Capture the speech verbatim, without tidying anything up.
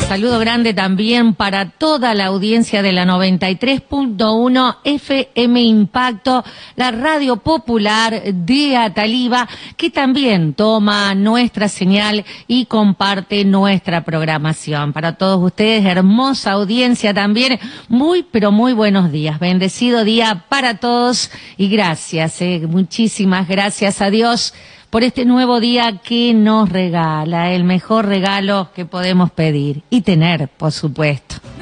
Saludo grande también para toda la audiencia de la noventa y tres punto uno F M Impacto, la radio popular de Ataliva, que también toma nuestra señal y comparte nuestra programación. Para todos ustedes, hermosa audiencia también, muy pero muy buenos días. Bendecido día para todos y gracias, eh, muchísimas gracias a Dios por este nuevo día que nos regala, el mejor regalo que podemos pedir y tener, por supuesto.